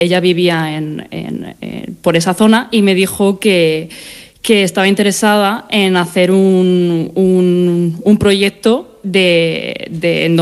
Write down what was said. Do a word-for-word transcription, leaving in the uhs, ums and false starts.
Ella vivía en, en, en, por esa zona y me dijo que, que estaba interesada en hacer un, un, un proyecto de, de